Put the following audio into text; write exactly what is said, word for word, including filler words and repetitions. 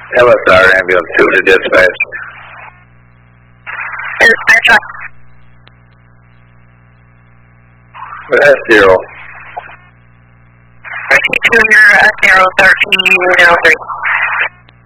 L S R ambulance two to dispatch. Dispatch. S zero. Two, you're at zero thirteen, zero three.